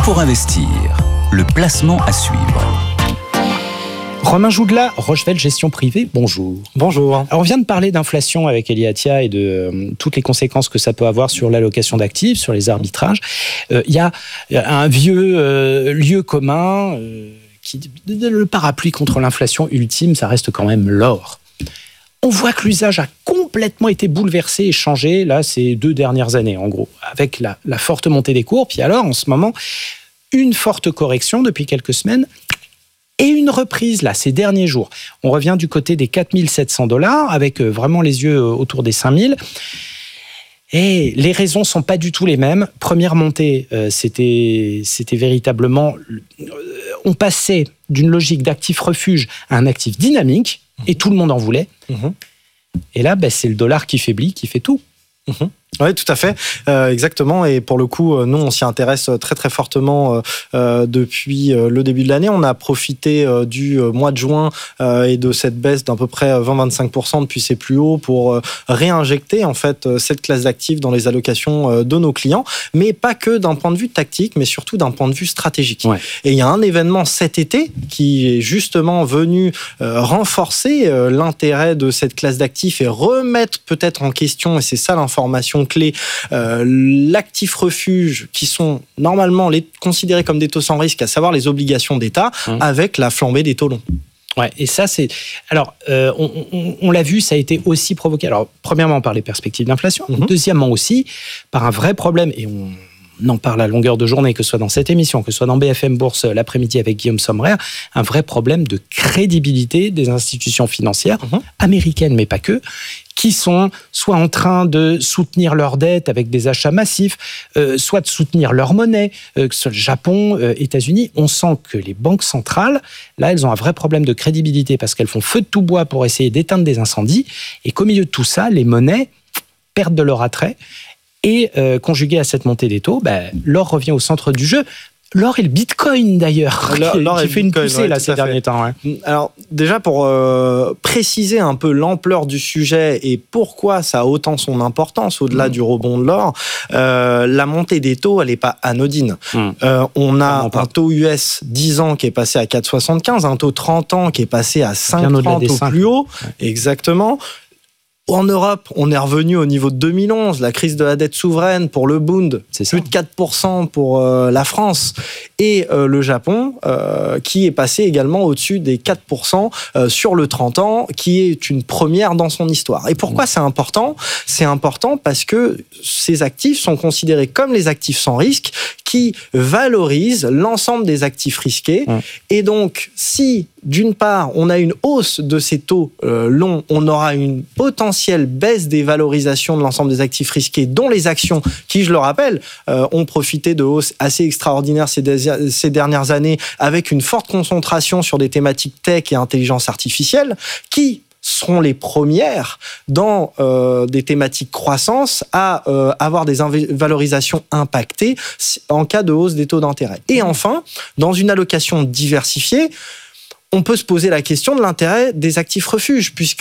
pour investir, le placement à suivre. Romain Joudla, Rochevel Gestion Privée, bonjour. Bonjour. Alors on vient de parler d'inflation avec Elie Attia et de toutes les conséquences que ça peut avoir sur l'allocation d'actifs, sur les arbitrages. Il y a un vieux lieu commun qui le parapluie contre l'inflation ultime, ça reste quand même l'or. On voit que l'usage a complètement été bouleversé et changé, là, ces 2 dernières années, en gros, avec la forte montée des cours. Puis alors, en ce moment, une forte correction depuis quelques semaines et une reprise, là, ces derniers jours. On revient du côté des 4 700 $, avec vraiment les yeux autour des 5 000. Et les raisons sont pas du tout les mêmes. Première montée, c'était véritablement... on passait d'une logique d'actif refuge à un actif dynamique, et tout le monde en voulait. Et là, c'est le dollar qui faiblit, qui fait tout. Oui, tout à fait, exactement. Et pour le coup, nous, on s'y intéresse très très fortement depuis le début de l'année. On a profité du mois de juin et de cette baisse d'à peu près 20-25% depuis ses plus hauts pour réinjecter en fait cette classe d'actifs dans les allocations de nos clients, mais pas que d'un point de vue tactique, mais surtout d'un point de vue stratégique. Ouais. Et il y a un événement cet été qui est justement venu renforcer l'intérêt de cette classe d'actifs et remettre peut-être en question, et c'est ça l'information clé, l'actif refuge qui sont normalement considérés comme des taux sans risque, à savoir les obligations d'État, avec la flambée des taux longs. Ouais, et ça, c'est... Alors, on l'a vu, ça a été aussi provoqué, alors, premièrement, par les perspectives d'inflation, deuxièmement aussi, par un vrai problème, et on en parle à longueur de journée, que ce soit dans cette émission, que ce soit dans BFM Bourse l'après-midi avec Guillaume Sommerer, un vrai problème de crédibilité des institutions financières, américaines, mais pas que, qui sont soit en train de soutenir leur dette avec des achats massifs, soit de soutenir leur monnaie, que ce soit le Japon, États-Unis. On sent que les banques centrales, là, elles ont un vrai problème de crédibilité parce qu'elles font feu de tout bois pour essayer d'éteindre des incendies. Et qu'au milieu de tout ça, les monnaies perdent de leur attrait. Et conjugué à cette montée des taux, l'or revient au centre du jeu. L'or et le bitcoin d'ailleurs, qui fait une poussée là, ces derniers temps. Ouais. Alors déjà pour préciser un peu l'ampleur du sujet et pourquoi ça a autant son importance au-delà du rebond de l'or, la montée des taux, elle n'est pas anodine. On a un taux US 10 ans qui est passé à 4,75, un taux 30 ans qui est passé à 5,30 au plus haut, exactement. En Europe, on est revenu au niveau de 2011, la crise de la dette souveraine pour le Bund, plus de 4% pour la France, et le Japon, qui est passé également au-dessus des 4% sur le 30 ans, qui est une première dans son histoire. Et pourquoi c'est important ? C'est important parce que ces actifs sont considérés comme les actifs sans risque, qui valorisent l'ensemble des actifs risqués. Et donc, si d'une part, on a une hausse de ces taux longs, on aura une potentielle baisse des valorisations de l'ensemble des actifs risqués, dont les actions, qui, je le rappelle, ont profité de hausses assez extraordinaires ces dernières années, avec une forte concentration sur des thématiques tech et intelligence artificielle, qui seront les premières dans des thématiques croissance à avoir des valorisations impactées en cas de hausse des taux d'intérêt. Et enfin, dans une allocation diversifiée, on peut se poser la question de l'intérêt des actifs refuges, puisque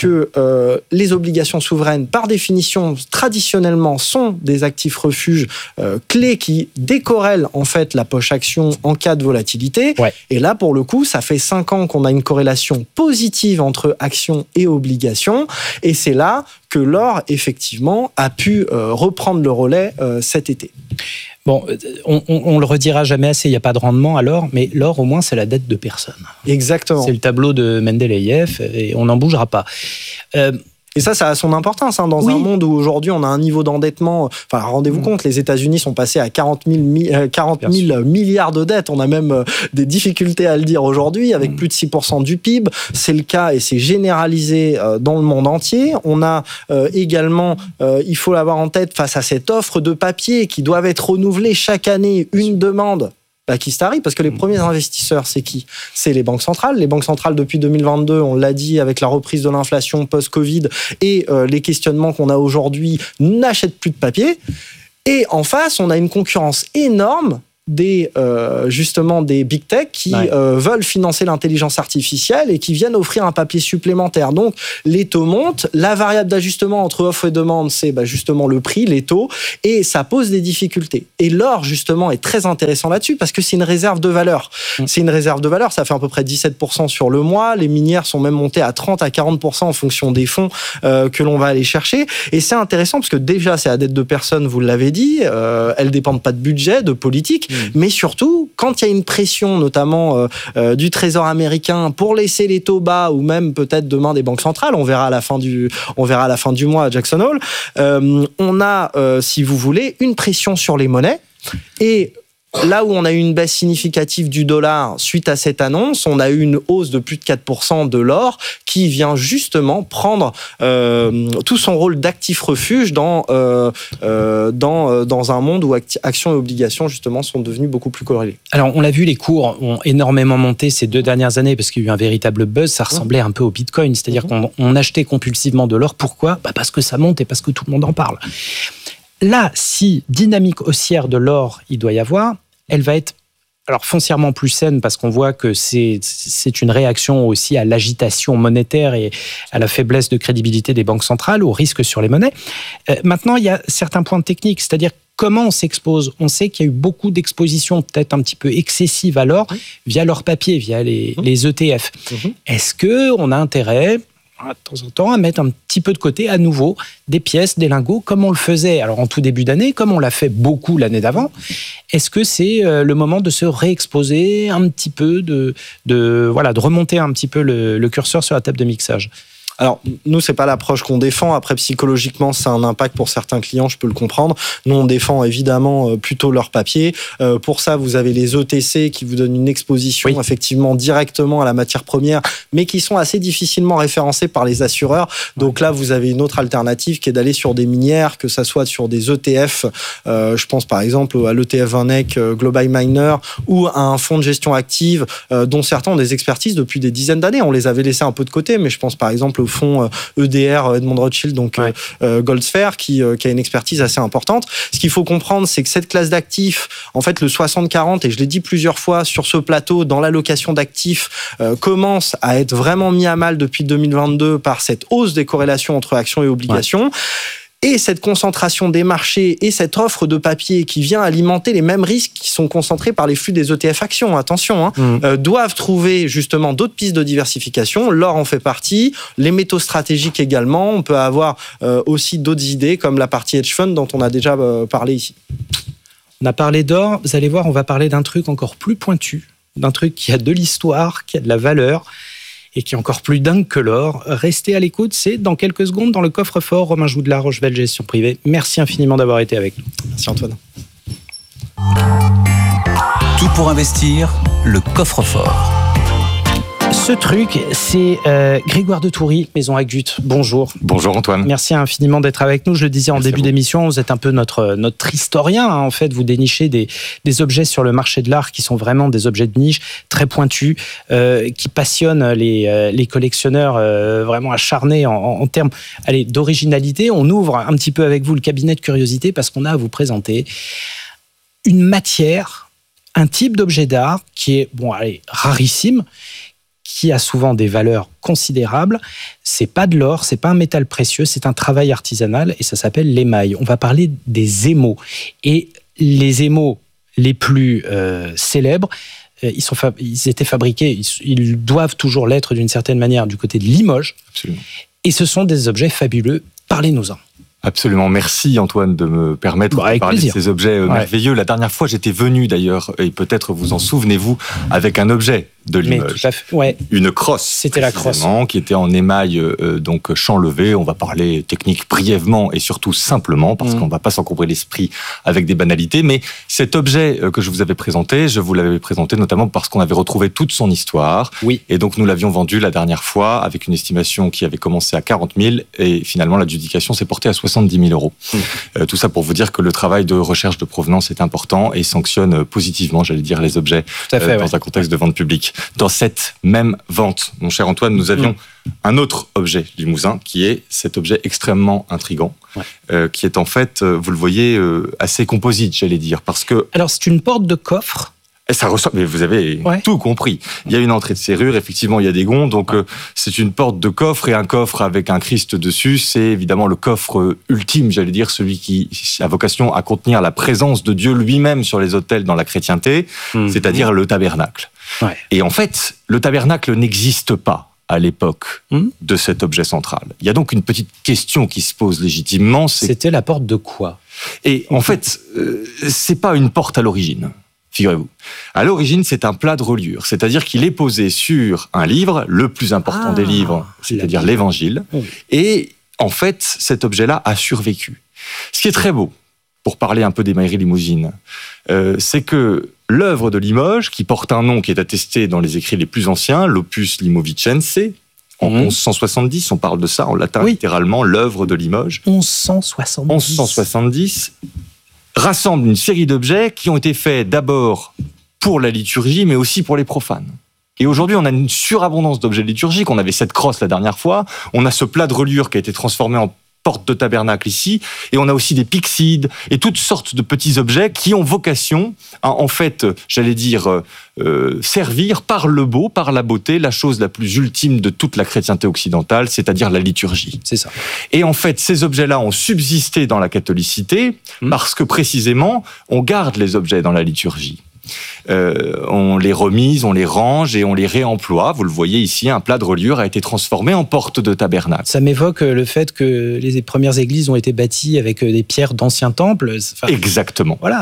les obligations souveraines, par définition, traditionnellement, sont des actifs refuges clés qui décorrèlent en fait la poche action en cas de volatilité. Ouais. Et là, pour le coup, ça fait 5 ans qu'on a une corrélation positive entre actions et obligations. Et c'est là que l'or, effectivement, a pu reprendre le relais cet été. Bon, on le redira jamais assez, il n'y a pas de rendement à l'or, mais l'or, au moins, c'est la dette de personne. Exactement. C'est le tableau de Mendeleïev et on n'en bougera pas. Et ça a son importance dans un monde où aujourd'hui on a un niveau d'endettement. Enfin, rendez-vous compte, les États-Unis sont passés à 40 000 milliards de dettes. On a même des difficultés à le dire aujourd'hui, avec plus de 6% du PIB. C'est le cas et c'est généralisé dans le monde entier. On a également, il faut l'avoir en tête, face à cette offre de papier qui doivent être renouvelées chaque année, une demande qui starie, parce que les premiers investisseurs, c'est qui ? C'est les banques centrales. Les banques centrales, depuis 2022, on l'a dit, avec la reprise de l'inflation post-Covid et les questionnements qu'on a aujourd'hui, n'achètent plus de papier. Et en face, on a une concurrence énorme justement des big tech qui veulent financer l'intelligence artificielle et qui viennent offrir un papier supplémentaire. Donc, les taux montent. La variable d'ajustement entre offre et demande, c'est justement le prix, les taux, et ça pose des difficultés. Et l'or, justement, est très intéressant là-dessus parce que c'est une réserve de valeur. C'est une réserve de valeur, ça fait à peu près 17% sur le mois. Les minières sont même montées à 30 à 40% en fonction des fonds que l'on va aller chercher. Et c'est intéressant parce que déjà, c'est à dette de personnes, vous l'avez dit, elles ne dépendent pas de budget, de politique, mais surtout, quand il y a une pression, notamment du Trésor américain, pour laisser les taux bas, ou même peut-être demain des banques centrales, on verra à la fin du mois à Jackson Hole, on a, si vous voulez, une pression sur les monnaies. Et là où on a eu une baisse significative du dollar suite à cette annonce, on a eu une hausse de plus de 4% de l'or qui vient justement prendre tout son rôle d'actif refuge dans un monde où actions et obligations justement sont devenues beaucoup plus corrélées. Alors on l'a vu, les cours ont énormément monté ces 2 dernières années parce qu'il y a eu un véritable buzz, ça ressemblait un peu au Bitcoin, c'est-à-dire qu'on achetait compulsivement de l'or. Pourquoi ? Parce que ça monte et parce que tout le monde en parle. Là, si dynamique haussière de l'or il doit y avoir, elle va être foncièrement plus saine parce qu'on voit que c'est une réaction aussi à l'agitation monétaire et à la faiblesse de crédibilité des banques centrales, au risque sur les monnaies. Maintenant, il y a certains points techniques, c'est-à-dire comment on s'expose. On sait qu'il y a eu beaucoup d'expositions peut-être un petit peu excessives à l'or via l'or papier, via les ETF. Est-ce qu'on a intérêt de temps en temps à mettre un petit peu de côté à nouveau des pièces, des lingots, comme on le faisait en tout début d'année, comme on l'a fait beaucoup l'année d'avant? Est-ce que c'est le moment de se réexposer un petit peu, de remonter un petit peu le curseur sur la table de mixage? Alors, nous, c'est pas l'approche qu'on défend. Après, psychologiquement, c'est un impact pour certains clients, je peux le comprendre. Nous, on défend évidemment plutôt leur papier. Pour ça, vous avez les ETC qui vous donnent une exposition effectivement directement à la matière première, mais qui sont assez difficilement référencés par les assureurs. Donc là, vous avez une autre alternative qui est d'aller sur des minières, que ça soit sur des ETF. Je pense par exemple à l'ETF VanEck Global Miner ou à un fonds de gestion active dont certains ont des expertises depuis des dizaines d'années. On les avait laissés un peu de côté, mais je pense par exemple au fonds EDR Edmond Rothschild, donc Goldsphere, qui a une expertise assez importante. Ce qu'il faut comprendre, c'est que cette classe d'actifs, en fait, le 60-40, et je l'ai dit plusieurs fois sur ce plateau, dans l'allocation d'actifs, commence à être vraiment mis à mal depuis 2022 par cette hausse des corrélations entre actions et obligations. Et cette concentration des marchés et cette offre de papier qui vient alimenter les mêmes risques qui sont concentrés par les flux des ETF actions, attention, doivent trouver justement d'autres pistes de diversification. L'or en fait partie, les métaux stratégiques également. On peut avoir aussi d'autres idées comme la partie hedge fund dont on a déjà parlé ici. On a parlé d'or, vous allez voir, on va parler d'un truc encore plus pointu, d'un truc qui a de l'histoire, qui a de la valeur et qui est encore plus dingue que l'or. Restez à l'écoute, c'est dans quelques secondes dans le coffre-fort. Romain Joudela, Rochevel Gestion Privée. Merci infiniment d'avoir été avec nous. Merci Antoine. Tout pour investir, le coffre-fort. Ce truc, c'est Grégoire de Toury, Maison Agut. Bonjour. Bonjour Antoine. Merci infiniment d'être avec nous. Je le disais en début d'émission, vous êtes un peu notre historien. En fait, vous dénichez des objets sur le marché de l'art qui sont vraiment des objets de niche, très pointus, qui passionnent les collectionneurs vraiment acharnés en termes d'originalité. On ouvre un petit peu avec vous le cabinet de curiosité parce qu'on a à vous présenter une matière, un type d'objet d'art qui est rarissime, qui a souvent des valeurs considérables. C'est pas de l'or, c'est pas un métal précieux, c'est un travail artisanal et ça s'appelle l'émail. On va parler des émaux. Et les émaux les plus célèbres, ils étaient fabriqués, ils doivent toujours l'être d'une certaine manière du côté de Limoges. Absolument. Et ce sont des objets fabuleux. Parlez-nous-en. Absolument. Merci Antoine de me permettre de parler de ces objets merveilleux. La dernière fois, j'étais venu d'ailleurs, et peut-être vous en souvenez-vous, avec un objet de Limoges. Mais tout à fait, Une crosse. C'était la crosse. Qui était en émail donc champ levé. On va parler technique brièvement et surtout simplement, parce qu'on ne va pas s'encombrer l'esprit avec des banalités. Mais cet objet que je vous avais présenté, je vous l'avais présenté notamment parce qu'on avait retrouvé toute son histoire. Oui. Et donc nous l'avions vendu la dernière fois avec une estimation qui avait commencé à 40 000 et finalement l'adjudication s'est portée à 70 000 euros. Tout ça pour vous dire que le travail de recherche de provenance est important et sanctionne positivement, j'allais dire, les objets dans un contexte de vente publique. Dans cette même vente, mon cher Antoine, nous avions un autre objet limousin, qui est cet objet extrêmement intrigant, qui est en fait, vous le voyez, assez composite, j'allais dire, parce que... Alors, c'est une porte de coffre. Ça ressemble, mais vous avez tout compris. Il y a une entrée de serrure, effectivement, il y a des gonds, donc c'est une porte de coffre et un coffre avec un Christ dessus. C'est évidemment le coffre ultime, j'allais dire, celui qui a vocation à contenir la présence de Dieu lui-même sur les autels dans la chrétienté, c'est-à-dire le tabernacle. Et en fait, le tabernacle n'existe pas à l'époque de cet objet central. Il y a donc une petite question qui se pose légitimement. C'était la porte de quoi ? Et en fait, c'est pas une porte à l'origine. Figurez-vous. À l'origine, c'est un plat de reliure, c'est-à-dire qu'il est posé sur un livre, le plus important des livres, c'est-à-dire l'Évangile, et en fait, cet objet-là a survécu. Ce qui est très beau, pour parler un peu des mailleries limousines, c'est que l'œuvre de Limoges, qui porte un nom qui est attesté dans les écrits les plus anciens, l'Opus Limovicense, en 1170, on parle de ça en latin, littéralement, l'œuvre de Limoges. 1170 rassemble une série d'objets qui ont été faits d'abord pour la liturgie, mais aussi pour les profanes. Et aujourd'hui, on a une surabondance d'objets liturgiques. On avait cette crosse la dernière fois. On a ce plat de reliure qui a été transformé en porte de tabernacle ici. Et on a aussi des pyxides et toutes sortes de petits objets qui ont vocation à, en fait, j'allais dire, servir par le beau, par la beauté, la chose la plus ultime de toute la chrétienté occidentale, c'est-à-dire la liturgie. C'est ça. Et en fait, ces objets-là ont subsisté dans la catholicité parce que précisément, on garde les objets dans la liturgie. On les remise, on les range et on les réemploie. Vous le voyez ici, un plat de reliure a été transformé en porte de tabernacle. Ça m'évoque le fait que les premières églises ont été bâties avec des pierres d'anciens temples. Enfin, exactement. Voilà,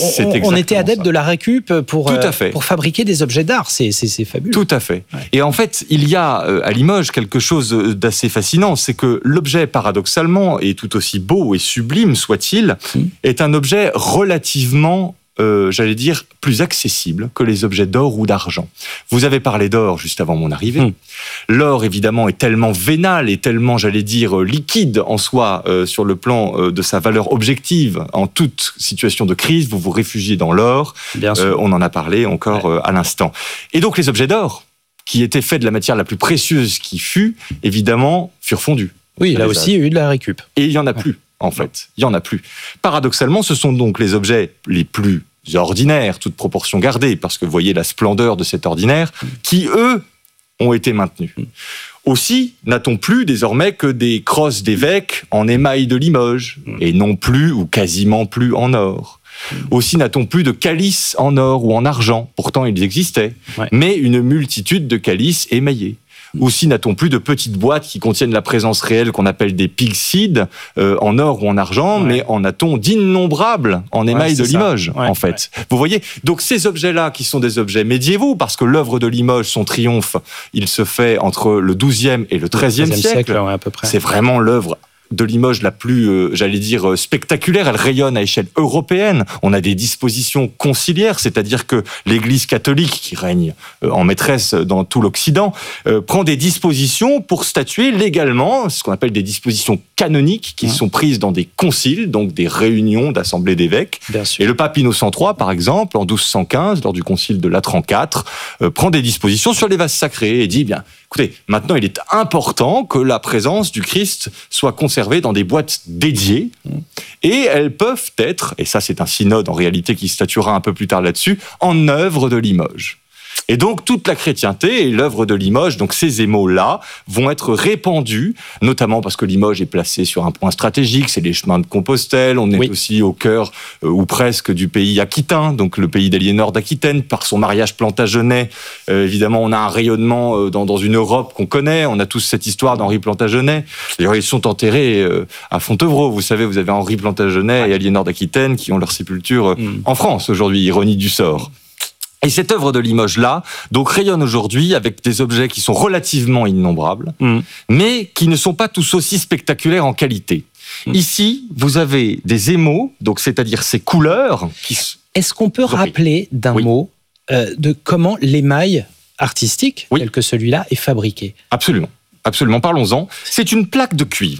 on était adeptes de la récup pour fabriquer des objets d'art. C'est fabuleux. Tout à fait. Ouais. Et en fait, il y a à Limoges quelque chose d'assez fascinant, c'est que l'objet, paradoxalement, et tout aussi beau et sublime soit-il, est un objet relativement j'allais dire, plus accessible que les objets d'or ou d'argent. Vous avez parlé d'or juste avant mon arrivée. L'or, évidemment, est tellement vénal et tellement, j'allais dire, liquide en soi sur le plan de sa valeur objective. En toute situation de crise, vous vous réfugiez dans l'or. On en a parlé encore à l'instant. Et donc, les objets d'or, qui étaient faits de la matière la plus précieuse qui fut, évidemment, furent fondus. Oui, là aussi, il y a eu de la récup. Et il n'y en a plus. En fait, il n'y en a plus. Paradoxalement, ce sont donc les objets les plus ordinaires, toute proportion gardée, parce que vous voyez la splendeur de cet ordinaire, qui, eux, ont été maintenus. Aussi, n'a-t-on plus désormais que des crosses d'évêques en émail de Limoges, et non plus, ou quasiment plus, en or. Aussi, n'a-t-on plus de calices en or ou en argent, pourtant ils existaient, mais une multitude de calices émaillés. Aussi, n'a-t-on plus de petites boîtes qui contiennent la présence réelle qu'on appelle des pyxides en or ou en argent, mais en a-t-on d'innombrables en émail de Limoges, en fait. Vous voyez, donc ces objets-là, qui sont des objets médiévaux, parce que l'œuvre de Limoges, son triomphe, il se fait entre le XIIe et le XIIIe siècle. À peu près. C'est vraiment l'œuvre de Limoges la plus, j'allais dire, spectaculaire. Elle rayonne à échelle européenne. On a des dispositions conciliaires, c'est-à-dire que l'Église catholique, qui règne en maîtresse dans tout l'Occident, prend des dispositions pour statuer légalement, ce qu'on appelle des dispositions canoniques, qui sont prises dans des conciles, donc des réunions d'assemblées d'évêques. Et le pape Innocent III, par exemple, en 1215, lors du concile de Latran IV, prend des dispositions sur les vases sacrés et dit, bien, écoutez, maintenant il est important que la présence du Christ soit conservée dans des boîtes dédiées, et elles peuvent être, et ça c'est un synode en réalité qui statuera un peu plus tard là-dessus, en œuvre de Limoges. Et donc, toute la chrétienté et l'œuvre de Limoges, donc ces émaux-là, vont être répandus, notamment parce que Limoges est placé sur un point stratégique, c'est les chemins de Compostelle, on est aussi au cœur, ou presque, du pays aquitain, donc le pays d'Aliénor d'Aquitaine, par son mariage Plantagenet. Évidemment, on a un rayonnement dans une Europe qu'on connaît, on a tous cette histoire d'Henri Plantagenet. D'ailleurs, ils sont enterrés à Fontevraud, vous savez, vous avez Henri Plantagenet et Aliénor d'Aquitaine qui ont leur sépulture en France aujourd'hui, ironie du sort. Et cette œuvre de Limoges-là, donc, rayonne aujourd'hui avec des objets qui sont relativement innombrables, mais qui ne sont pas tous aussi spectaculaires en qualité. Ici, vous avez des émaux, donc c'est-à-dire ces couleurs qui... Est-ce qu'on peut rappeler d'un mot de comment l'émail artistique, tel que celui-là, est fabriqué ? Absolument. Absolument. Parlons-en. C'est une plaque de cuivre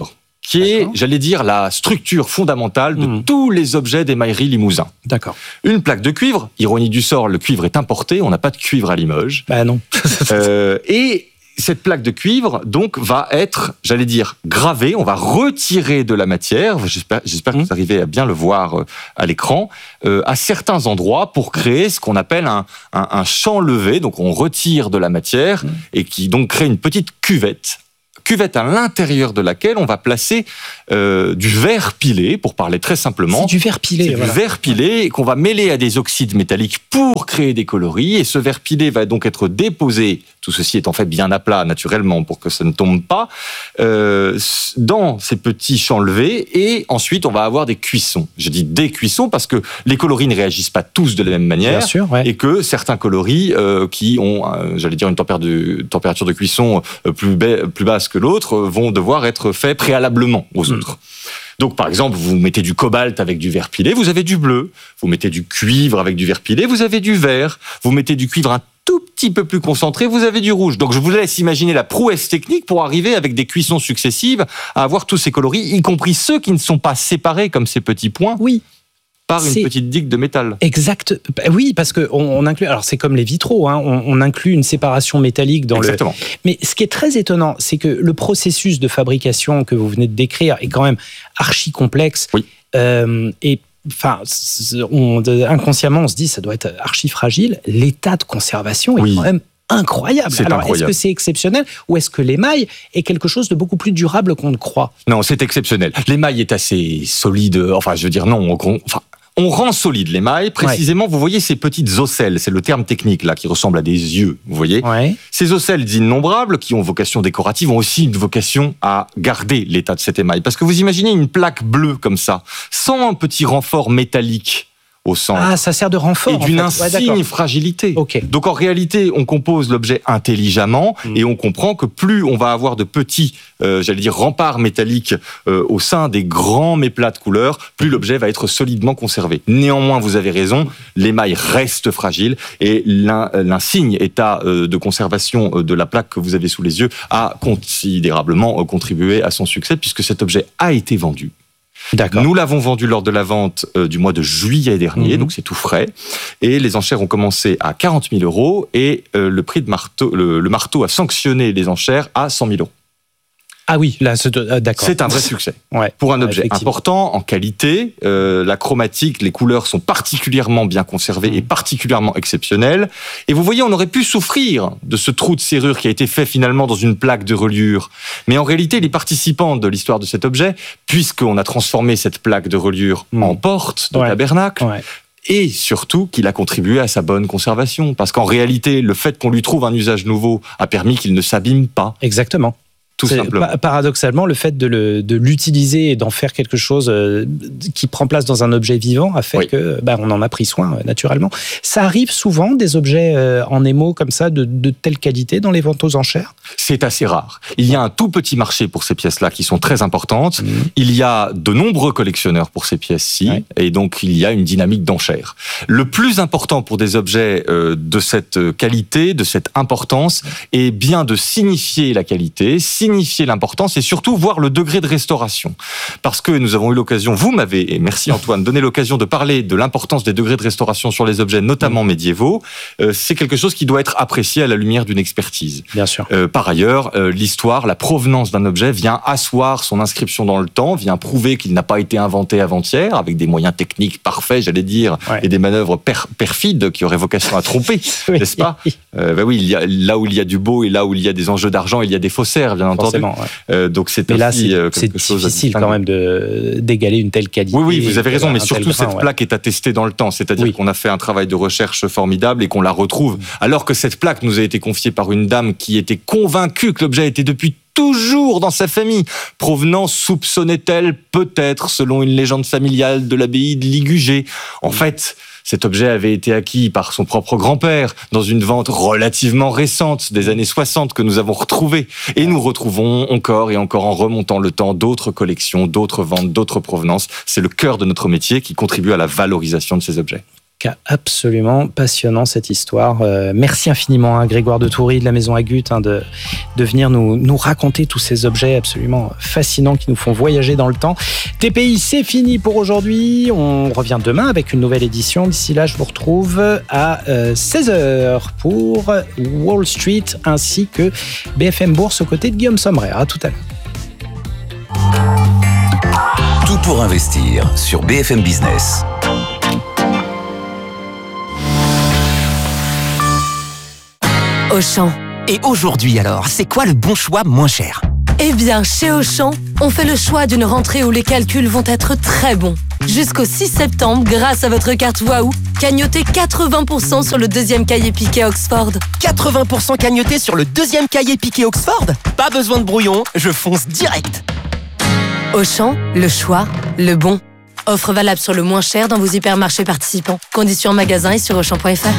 qui est, j'allais dire, la structure fondamentale de tous les objets d'émaillerie Limousin. D'accord. Une plaque de cuivre, ironie du sort, le cuivre est importé, on n'a pas de cuivre à Limoges. Bah non. Et cette plaque de cuivre, donc, va être, j'allais dire, gravée. On va retirer de la matière. J'espère que vous arrivez à bien le voir à l'écran, à certains endroits pour créer ce qu'on appelle un champ levé. Donc, on retire de la matière et qui donc crée une petite cuvette à l'intérieur de laquelle on va placer du verre pilé, pour parler très simplement. C'est du verre pilé. Du verre pilé qu'on va mêler à des oxydes métalliques pour créer des coloris. Et ce verre pilé va donc être déposé, tout ceci étant fait bien à plat naturellement pour que ça ne tombe pas, dans ces petits champs levés. Et ensuite, on va avoir des cuissons. Je dis des cuissons parce que les coloris ne réagissent pas tous de la même manière. Bien sûr, ouais. Et que certains coloris qui ont, j'allais dire, une température de cuisson plus basse que l'autre vont devoir être faits préalablement aux autres. Donc, par exemple, vous mettez du cobalt avec du verre pilé, vous avez du bleu. Vous mettez du cuivre avec du verre pilé, vous avez du vert. Vous mettez du cuivre un tout petit peu plus concentré, vous avez du rouge. Donc, je vous laisse imaginer la prouesse technique pour arriver avec des cuissons successives à avoir tous ces coloris, y compris ceux qui ne sont pas séparés comme ces petits points. Oui. Par une petite digue de métal. Exact. Oui, parce qu'on inclut. Alors, c'est comme les vitraux, hein, on inclut une séparation métallique dans Exactement. Mais ce qui est très étonnant, c'est que le processus de fabrication que vous venez de décrire est quand même archi complexe. Oui. Et enfin, inconsciemment, on se dit ça doit être archi fragile. L'état de conservation est quand même incroyable. Alors, est-ce que c'est exceptionnel ou est-ce que l'émail est quelque chose de beaucoup plus durable qu'on ne croit ? Non, c'est exceptionnel. L'émail est assez solide. Enfin, je veux dire, non. On rend solide l'émail, précisément, vous voyez ces petites ocelles, c'est le terme technique là, qui ressemble à des yeux, vous voyez. Ouais. Ces ocelles innombrables, qui ont vocation décorative, ont aussi une vocation à garder l'état de cet émail. Parce que vous imaginez une plaque bleue comme ça, sans un petit renfort métallique au centre. Ah, ça sert de renfort. Et d'une insigne fragilité. Okay. Donc en réalité, on compose l'objet intelligemment et on comprend que plus on va avoir de petits, j'allais dire, remparts métalliques au sein des grands méplats de couleurs, plus l'objet va être solidement conservé. Néanmoins, vous avez raison, l'émail reste fragile et l'insigne état de conservation de la plaque que vous avez sous les yeux a considérablement contribué à son succès puisque cet objet a été vendu. D'accord. Nous l'avons vendu lors de la vente du mois de juillet dernier, donc c'est tout frais. Et les enchères ont commencé à 40 000 € et le prix de marteau, le marteau a sanctionné les enchères à 100 000 €. Ah oui, là, d'accord. C'est un vrai succès. Ouais, pour un objet important, en qualité, la chromatique, les couleurs sont particulièrement bien conservées et particulièrement exceptionnelles. Et vous voyez, on aurait pu souffrir de ce trou de serrure qui a été fait finalement dans une plaque de reliure. Mais en réalité, les participants de l'histoire de cet objet, puisqu'on a transformé cette plaque de reliure en porte de tabernacle, et surtout qu'il a contribué à sa bonne conservation. Parce qu'en réalité, le fait qu'on lui trouve un usage nouveau a permis qu'il ne s'abîme pas. Exactement. Tout simplement. Paradoxalement, le fait de l'utiliser et d'en faire quelque chose qui prend place dans un objet vivant a fait que on en a pris soin naturellement. Ça arrive souvent des objets en émaux comme ça de telle qualité dans les ventes aux enchères ? C'est assez rare. Il y a un tout petit marché pour ces pièces-là qui sont très importantes. Il y a de nombreux collectionneurs pour ces pièces-ci et donc il y a une dynamique d'enchères. Le plus important pour des objets de cette qualité, de cette importance, est bien de signifier la qualité, signifier l'importance et surtout voir le degré de restauration. Parce que nous avons eu l'occasion, vous m'avez, et merci Antoine, donné l'occasion de parler de l'importance des degrés de restauration sur les objets, notamment médiévaux. C'est quelque chose qui doit être apprécié à la lumière d'une expertise. Bien sûr. Par ailleurs, l'histoire, la provenance d'un objet vient asseoir son inscription dans le temps, vient prouver qu'il n'a pas été inventé avant-hier, avec des moyens techniques parfaits, j'allais dire, et des manœuvres perfides qui auraient vocation à tromper, n'est-ce pas ? Oui, il y a, là où il y a du beau et là où il y a des enjeux d'argent, il y a des faussaires, bien entendu. Donc c'est difficile quand même d'égaler une telle qualité. Oui, vous avez raison, mais surtout cette plaque est attestée dans le temps, c'est-à-dire qu'on a fait un travail de recherche formidable et qu'on la retrouve, alors que cette plaque nous a été confiée par une dame qui était convaincue que l'objet était depuis toujours dans sa famille. Provenance soupçonnait-elle peut-être, selon une légende familiale, de l'abbaye de Ligugé. En fait, cet objet avait été acquis par son propre grand-père dans une vente relativement récente des années 60 que nous avons retrouvée. Et nous retrouvons encore et encore en remontant le temps d'autres collections, d'autres ventes, d'autres provenances. C'est le cœur de notre métier qui contribue à la valorisation de ces objets. cas absolument passionnant cette histoire. Merci infiniment à Grégoire de Toury de la Maison Agut de venir nous raconter tous ces objets absolument fascinants qui nous font voyager dans le temps. TPI, c'est fini pour aujourd'hui. On revient demain avec une nouvelle édition. D'ici là, je vous retrouve à 16h pour Wall Street ainsi que BFM Bourse aux côtés de Guillaume Sommerer. À tout à l'heure. Tout pour investir sur BFM Business. Auchan. Et aujourd'hui alors, c'est quoi le bon choix moins cher ? Eh bien, chez Auchan, on fait le choix d'une rentrée où les calculs vont être très bons. Jusqu'au 6 septembre, grâce à votre carte Waouh, cagnotez 80% sur le deuxième cahier piqué Oxford. 80% cagnoté sur le deuxième cahier piqué Oxford ? Pas besoin de brouillon, je fonce direct. Auchan, le choix, le bon. Offre valable sur le moins cher dans vos hypermarchés participants. Conditions en magasin et sur auchan.fr.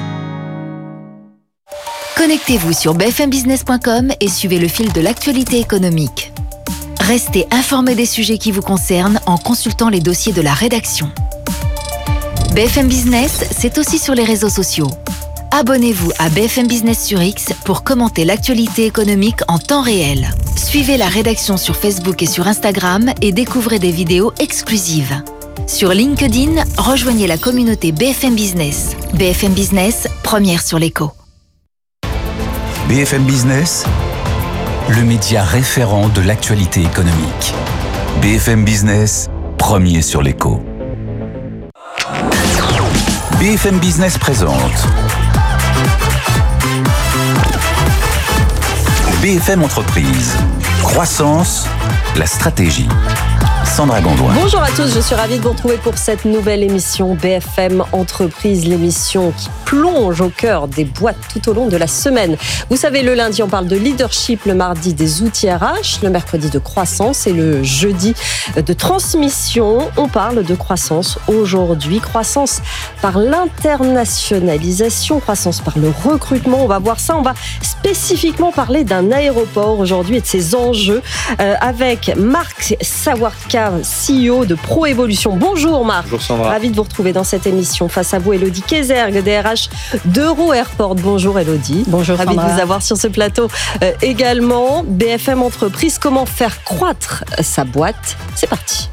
Connectez-vous sur bfmbusiness.com et suivez le fil de l'actualité économique. Restez informé des sujets qui vous concernent en consultant les dossiers de la rédaction. BFM Business, c'est aussi sur les réseaux sociaux. Abonnez-vous à BFM Business sur X pour commenter l'actualité économique en temps réel. Suivez la rédaction sur Facebook et sur Instagram et découvrez des vidéos exclusives. Sur LinkedIn, rejoignez la communauté BFM Business. BFM Business, première sur l'écho. BFM Business, le média référent de l'actualité économique. BFM Business, premier sur l'écho. BFM Business présente BFM Entreprise. Croissance, la stratégie. Sandra Gondouin. Bonjour à tous, je suis ravie de vous retrouver pour cette nouvelle émission BFM Entreprise, l'émission qui plonge au cœur des boîtes tout au long de la semaine. Vous savez, le lundi, on parle de leadership, le mardi des outils RH, le mercredi de croissance et le jeudi de transmission. On parle de croissance aujourd'hui, croissance par l'internationalisation, croissance par le recrutement. On va voir ça, on va spécifiquement parler d'un aéroport aujourd'hui et de ses enjeux avec Marc Sawarka, CEO de ProEvolution. Bonjour Marc. Bonjour Sandra. Ravi de vous retrouver dans cette émission. Face à vous, Élodie Kézergue, DRH d'Euro Airport. Bonjour Élodie. Bonjour Ravi Sandra. de vous avoir sur ce plateau. Également, BFM Entreprise, comment faire croître sa boîte ? C'est parti.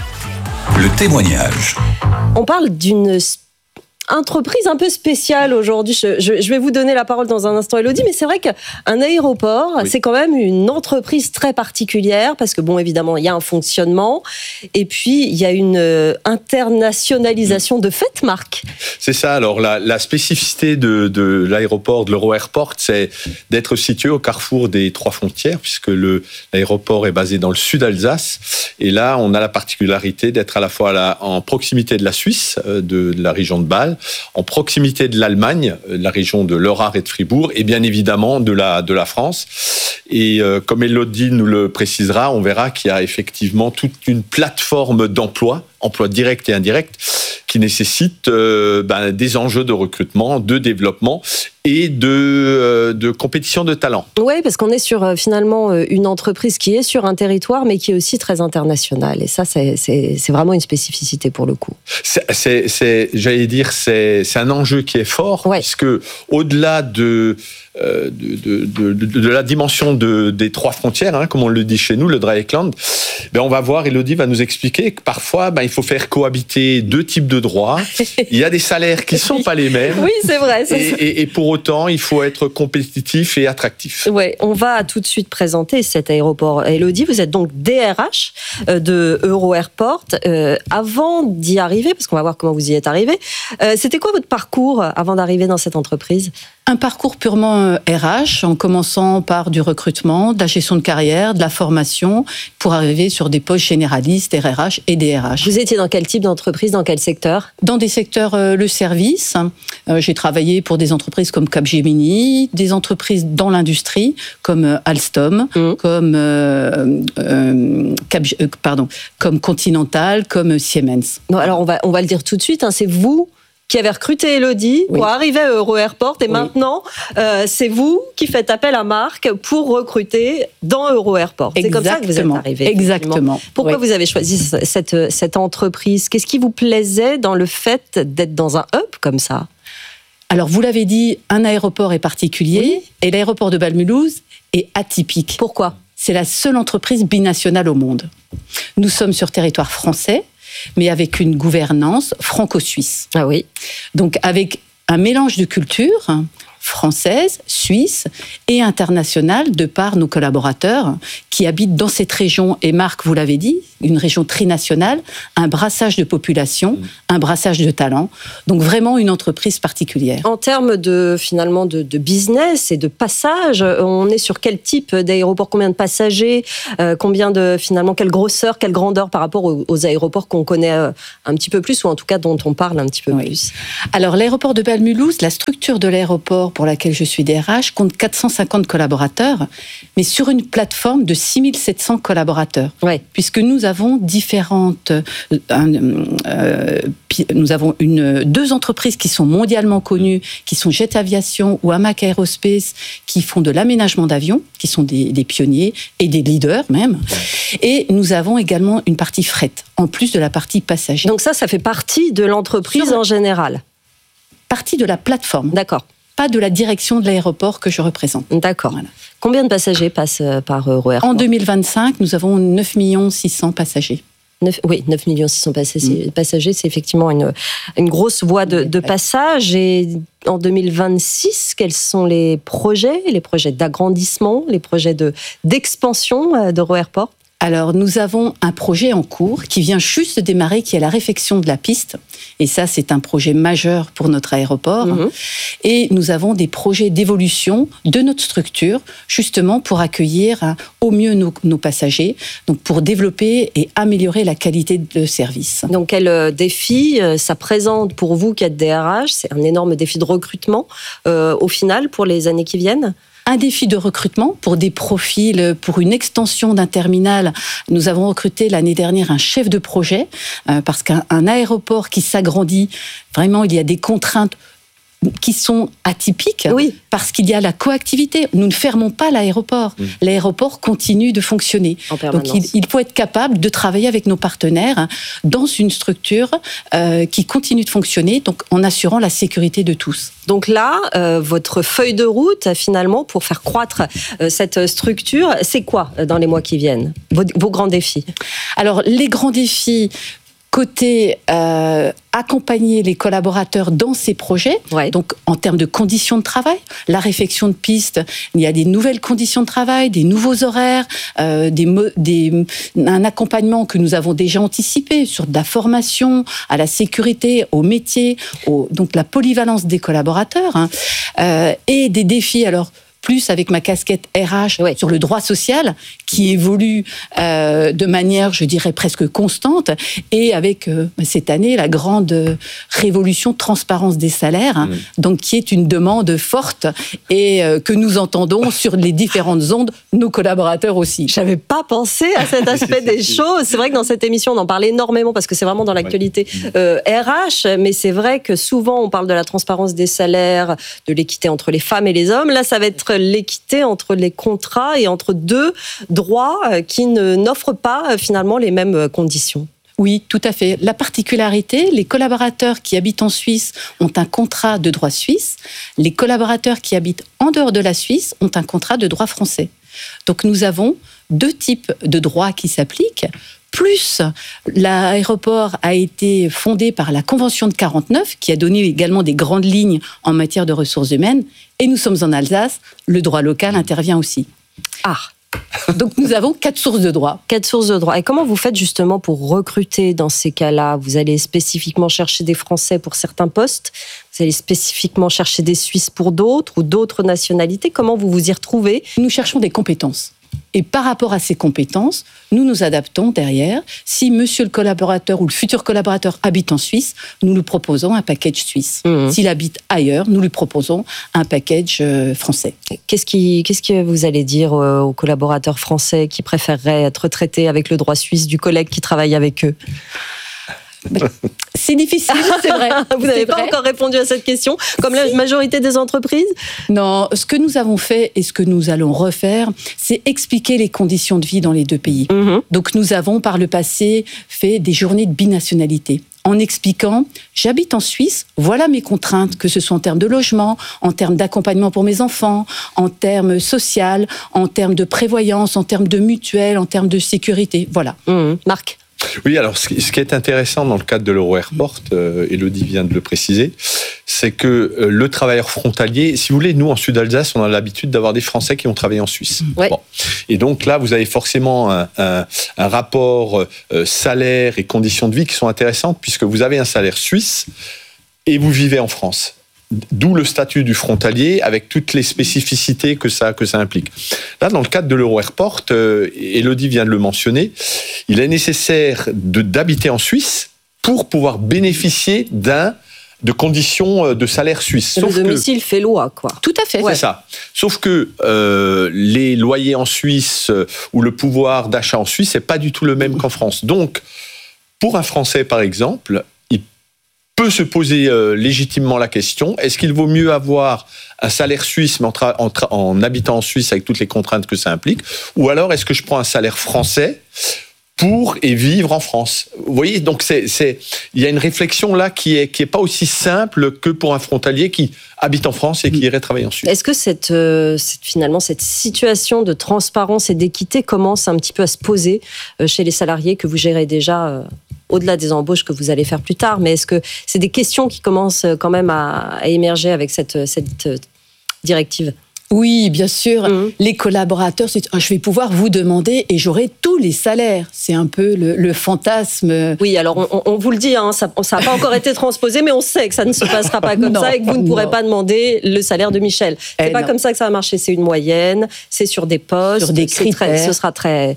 Le témoignage. On parle d'une entreprise un peu spéciale aujourd'hui. Je vais vous donner la parole dans un instant, Élodie, mais c'est vrai qu'un aéroport, oui, c'est quand même une entreprise très particulière parce que, bon, évidemment, il y a un fonctionnement et puis il y a une internationalisation de fait, Marc. C'est ça. Alors, la spécificité de l'aéroport, de l'Euro Airport, c'est d'être situé au carrefour des trois frontières puisque l'aéroport est basé dans le sud Alsace. Et là, on a la particularité d'être à la fois en proximité de la Suisse, de la région de Bâle, en proximité de l'Allemagne, la région de l'Eurart et de Fribourg, et bien évidemment de la France. Et comme Élodie nous le précisera, on verra qu'il y a effectivement toute une plateforme d'emploi, emploi direct et indirect, qui nécessite des enjeux de recrutement, de développement et de compétition de talent. Oui, parce qu'on est sur finalement une entreprise qui est sur un territoire, mais qui est aussi très internationale. Et ça, c'est vraiment une spécificité pour le coup. J'allais dire, c'est un enjeu qui est fort, ouais, puisque au-delà de la dimension des trois frontières, comme on le dit chez nous, le Dreieckland, on va voir, Élodie va nous expliquer que parfois, il faut faire cohabiter deux types de droits. Il y a des salaires qui ne sont pas les mêmes. Oui, c'est vrai. Et pour autant, il faut être compétitif et attractif. Oui, on va tout de suite présenter cet aéroport. Élodie, vous êtes donc DRH de Euro Airport. Avant d'y arriver, parce qu'on va voir comment vous y êtes arrivé, c'était quoi votre parcours avant d'arriver dans cette entreprise ? Un parcours purement RH, en commençant par du recrutement, de la gestion de carrière, de la formation, pour arriver sur des postes généralistes, RRH et DRH. Vous étiez dans quel type d'entreprise, dans quel secteur ? Dans des secteurs, le service. J'ai travaillé pour des entreprises comme Capgemini, des entreprises dans l'industrie, comme Alstom, comme Continental, comme Siemens. Bon, alors on va le dire tout de suite, c'est vous qui avait recruté Elodie pour arriver à Euro-Airport et maintenant, c'est vous qui faites appel à Marc pour recruter dans Euro-Airport. C'est comme ça que vous êtes arrivé. Exactement. Pourquoi vous avez choisi cette entreprise? Qu'est-ce qui vous plaisait dans le fait d'être dans un hub comme ça? Alors, vous l'avez dit, un aéroport est particulier et l'aéroport de Bâle-Mulhouse est atypique. Pourquoi? C'est la seule entreprise binationale au monde. Nous sommes sur territoire français, mais avec une gouvernance franco-suisse. Ah oui. Donc, avec un mélange de cultures française, suisse et internationale de par nos collaborateurs qui habitent dans cette région. Et Marc, vous l'avez dit, une région trinationale, un brassage de population, un brassage de talents. Donc vraiment une entreprise particulière. En termes de business et de passage, on est sur quel type d'aéroport? Combien de passagers? Quelle grosseur, quelle grandeur par rapport aux aéroports qu'on connaît un petit peu plus, ou en tout cas dont on parle un petit peu plus? Alors l'aéroport de Bâle-Mulhouse, la structure de l'aéroport pour laquelle je suis DRH compte 450 collaborateurs, mais sur une plateforme de 6700 collaborateurs. Puisque nous avons deux entreprises qui sont mondialement connues, qui sont Jet Aviation ou Hamac Aerospace, qui font de l'aménagement d'avions, qui sont des pionniers et des leaders même. Et nous avons également une partie fret, en plus de la partie passager. Donc ça fait partie de l'entreprise en général? Partie de la plateforme. D'accord. Pas de la direction de l'aéroport que je représente. D'accord. Voilà. Combien de passagers passent par Euro-Airport? En 2025, nous avons 9 600 passagers. 9 600 passagers, c'est effectivement une grosse voie de passage. Et en 2026, quels sont les projets d'agrandissement, les projets d'expansion d'Euro-Airport? Alors, nous avons un projet en cours qui vient juste de démarrer, qui est la réfection de la piste. Et ça, c'est un projet majeur pour notre aéroport. Et nous avons des projets d'évolution de notre structure, justement pour accueillir au mieux nos passagers, donc pour développer et améliorer la qualité de service. Donc, quel défi ça présente pour vous qui êtes DRH? C'est un énorme défi de recrutement, au final, pour les années qui viennent? Un défi de recrutement pour des profils, pour une extension d'un terminal. Nous avons recruté l'année dernière un chef de projet, parce qu'un aéroport qui s'agrandit, vraiment, il y a des contraintes qui sont atypiques, parce qu'il y a la coactivité. Nous ne fermons pas l'aéroport. L'aéroport continue de fonctionner. Donc il faut être capable de travailler avec nos partenaires dans une structure qui continue de fonctionner, donc en assurant la sécurité de tous. Donc là, votre feuille de route, finalement, pour faire croître cette structure, c'est quoi dans les mois qui viennent? Vos grands défis? Alors, les grands défis, côté accompagner les collaborateurs dans ces projets, donc en termes de conditions de travail, la réfection de pistes, il y a des nouvelles conditions de travail, des nouveaux horaires, un accompagnement que nous avons déjà anticipé sur de la formation, à la sécurité, au métier, donc la polyvalence des collaborateurs, et des défis, alors plus avec ma casquette RH sur le droit social, qui évolue de manière, je dirais, presque constante, et avec cette année la grande révolution de transparence des salaires, donc qui est une demande forte et que nous entendons sur les différentes ondes, nos collaborateurs aussi. J'avais pas pensé à cet aspect des choses. C'est vrai que dans cette émission, on en parle énormément parce que c'est vraiment dans l'actualité RH, mais c'est vrai que souvent on parle de la transparence des salaires, de l'équité entre les femmes et les hommes. Là, ça va être l'équité entre les contrats et entre deux droits qui n'offrent pas finalement les mêmes conditions. Oui, tout à fait. La particularité, les collaborateurs qui habitent en Suisse ont un contrat de droit suisse. Les collaborateurs qui habitent en dehors de la Suisse ont un contrat de droit français. Donc nous avons deux types de droits qui s'appliquent. Plus, l'aéroport a été fondé par la Convention de 49, qui a donné également des grandes lignes en matière de ressources humaines. Et nous sommes en Alsace, le droit local intervient aussi. Donc nous avons 4 sources de droit. 4 sources de droit. Et comment vous faites justement pour recruter dans ces cas-là? Vous allez spécifiquement chercher des Français pour certains postes? Vous allez spécifiquement chercher des Suisses pour d'autres ou d'autres nationalités? Comment vous vous y retrouvez? Nous cherchons des compétences. Et par rapport à ces compétences, nous nous adaptons derrière. Si monsieur le collaborateur ou le futur collaborateur habite en Suisse, nous lui proposons un package suisse. S'il habite ailleurs, nous lui proposons un package français. Qu'est-ce que vous allez dire aux collaborateurs français qui préféreraient être traités avec le droit suisse du collègue qui travaille avec eux? C'est difficile, c'est vrai. Vous n'avez pas encore répondu à cette question, comme la majorité des entreprises? Non, ce que nous avons fait et ce que nous allons refaire, c'est expliquer les conditions de vie dans les deux pays. Donc nous avons par le passé fait des journées de binationalité, en expliquant, j'habite en Suisse, voilà mes contraintes, que ce soit en termes de logement, en termes d'accompagnement pour mes enfants, en termes social, en termes de prévoyance, en termes de mutuelle, en termes de sécurité. Voilà. Marc? Oui, alors ce qui est intéressant dans le cadre de l'Euro Airport, Élodie vient de le préciser, c'est que le travailleur frontalier, si vous voulez, nous en Sud-Alsace, on a l'habitude d'avoir des Français qui ont travaillé en Suisse. Ouais. Bon. Et donc là, vous avez forcément un rapport salaire et conditions de vie qui sont intéressantes, puisque vous avez un salaire suisse et vous vivez en France. D'où le statut du frontalier avec toutes les spécificités que ça implique. Là, dans le cadre de l'Euro Airport, Élodie vient de le mentionner, il est nécessaire d'habiter en Suisse pour pouvoir bénéficier de conditions de salaire suisse. Le domicile fait loi, quoi. Tout à fait. C'est ça. Sauf que les loyers en Suisse ou le pouvoir d'achat en Suisse, c'est pas du tout le même qu'en France. Donc, pour un Français, par exemple, peut se poser légitimement la question, est-ce qu'il vaut mieux avoir un salaire suisse mais en habitant en Suisse avec toutes les contraintes que ça implique, ou alors est-ce que je prends un salaire français pour vivre en France? Vous voyez, donc il y a une réflexion là qui est pas aussi simple que pour un frontalier qui habite en France et qui irait travailler en Suisse. Est-ce que finalement cette situation de transparence et d'équité commence un petit peu à se poser chez les salariés que vous gérez déjà au-delà des embauches que vous allez faire plus tard, mais est-ce que c'est des questions qui commencent quand même à émerger avec cette directive? Oui, bien sûr. Les collaborateurs, je vais pouvoir vous demander et j'aurai tous les salaires. C'est un peu le fantasme. Oui, alors on vous le dit, hein, ça n'a pas encore été transposé, mais on sait que ça ne se passera pas comme ça et que vous ne pourrez pas demander le salaire de Michel. C'est pas comme ça que ça va marcher. C'est une moyenne, c'est sur des postes, sur des critères. Ce sera très.